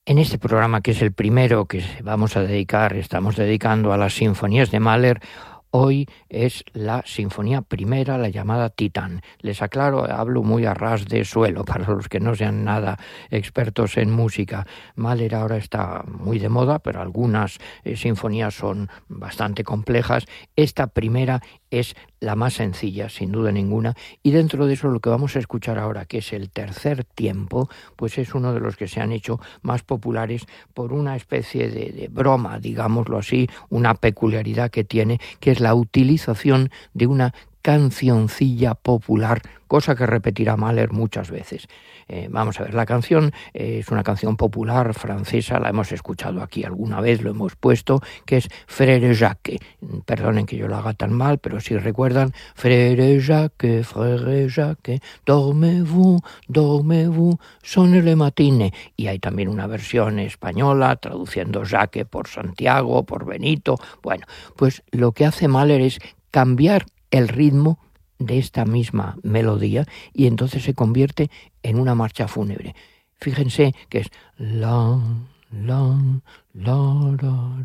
En este programa, que es el primero que estamos dedicando a las sinfonías de Mahler, hoy es la Sinfonía Primera, la llamada Titán. Les aclaro, hablo muy a ras de suelo para los que no sean nada expertos en música. Mahler ahora está muy de moda, pero algunas sinfonías son bastante complejas. Esta primera es la más sencilla, sin duda ninguna, y dentro de eso lo que vamos a escuchar ahora, que es el tercer tiempo, pues es uno de los que se han hecho más populares por una especie de broma, digámoslo así, una peculiaridad que tiene, que es la utilización de una cancioncilla popular, cosa que repetirá Mahler muchas veces. Vamos a ver, la canción es una canción popular francesa, la hemos escuchado aquí alguna vez, lo hemos puesto, que es Frère Jacques. Perdonen que yo lo haga tan mal, pero si recuerdan, Frère Jacques, dormez-vous, sonne le matine. Y hay también una versión española, traduciendo Jacques por Santiago, por Benito. Bueno, pues lo que hace Mahler es cambiar el ritmo de esta misma melodía y entonces se convierte en una marcha fúnebre. Fíjense que es la la la la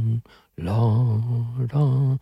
la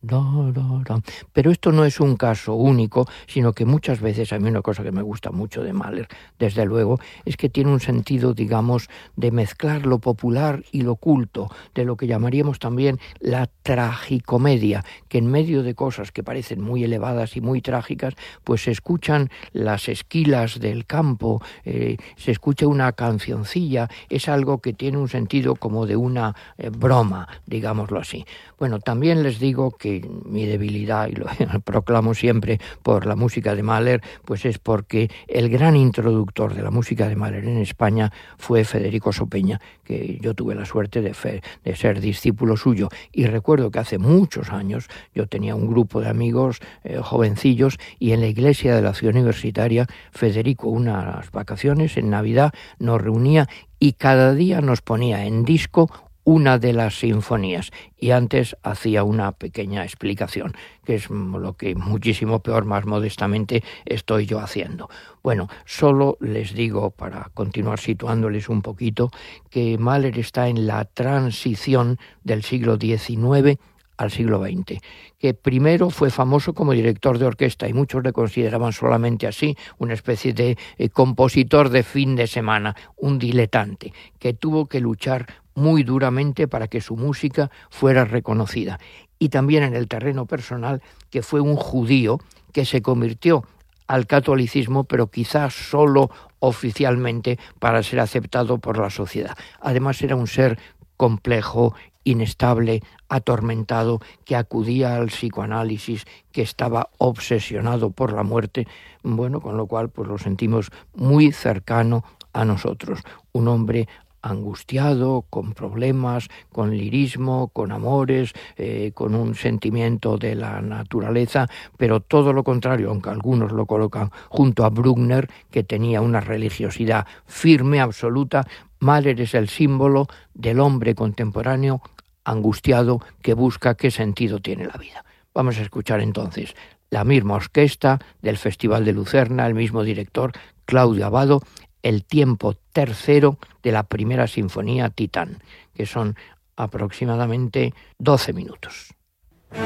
la. Pero esto no es un caso único, sino que muchas veces, a mí una cosa que me gusta mucho de Mahler, desde luego, es que tiene un sentido, digamos, de mezclar lo popular y lo culto, de lo que llamaríamos también la tragicomedia, que en medio de cosas que parecen muy elevadas y muy trágicas, pues se escuchan las esquilas del campo, se escucha una cancioncilla, es algo que tiene un sentido como de una broma, digámoslo así. Bueno, también les digo que mi debilidad, y lo proclamo siempre por la música de Mahler, pues es porque el gran introductor de la música de Mahler en España fue Federico Sopeña, que yo tuve la suerte de ser discípulo suyo. Y recuerdo que hace muchos años yo tenía un grupo de amigos jovencillos y en la iglesia de la ciudad universitaria Federico, unas vacaciones en Navidad, nos reunía y cada día nos ponía en disco una de las sinfonías y antes hacía una pequeña explicación, que es lo que muchísimo peor, más modestamente, estoy yo haciendo. Bueno, solo les digo, para continuar situándoles un poquito, que Mahler está en la transición del siglo XIX al siglo XX, que primero fue famoso como director de orquesta y muchos le consideraban solamente así, una especie de compositor de fin de semana, un diletante, que tuvo que luchar muy duramente para que su música fuera reconocida. Y también en el terreno personal, que fue un judío que se convirtió al catolicismo, pero quizás solo oficialmente para ser aceptado por la sociedad. Además era un ser complejo, inestable, atormentado, que acudía al psicoanálisis, que estaba obsesionado por la muerte, bueno, con lo cual pues lo sentimos muy cercano a nosotros. Un hombre angustiado, con problemas, con lirismo, con amores, con un sentimiento de la naturaleza, pero todo lo contrario, aunque algunos lo colocan junto a Bruckner, que tenía una religiosidad firme, absoluta. Mahler es el símbolo del hombre contemporáneo angustiado que busca qué sentido tiene la vida. Vamos a escuchar entonces la misma orquesta del Festival de Lucerna, el mismo director, Claudio Abbado, el tiempo tercero de la primera sinfonía Titán, que son aproximadamente 12 minutos.